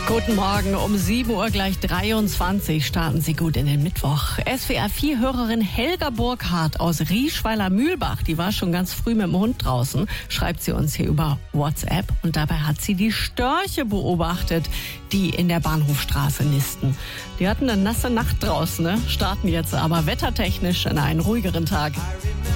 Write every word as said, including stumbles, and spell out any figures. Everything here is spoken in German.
Guten Morgen, um sieben Uhr gleich dreiundzwanzig starten Sie gut in den Mittwoch. S W R vier Hörerin Helga Burkhardt aus Rieschweiler-Mühlbach, die war schon ganz früh mit dem Hund draußen, schreibt sie uns hier über WhatsApp. Und dabei hat sie die Störche beobachtet, die in der Bahnhofstraße nisten. Die hatten eine nasse Nacht draußen, ne? Starten jetzt aber wettertechnisch in einen ruhigeren Tag.